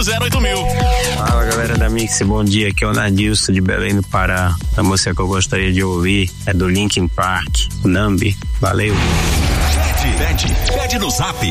0800. Fala, galera da Mix, bom dia, aqui é o Nadilson de Belém do Pará. A música que eu gostaria de ouvir é do Linkin Park, Nambi. Valeu. Pede no Zap